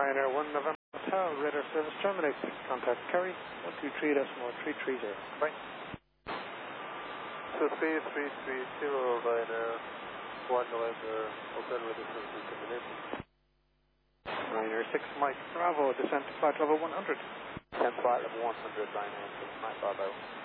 Ryanair 1 November Hotel, radar service terminated. Contact Kerry 123.330. Bye. 23330 Ryanair 1 November Hotel, radar service terminated. Ryanair 6 Mike Bravo, descent to flight level 100. Descent flight level 100, Ryanair 6 Mike Bravo.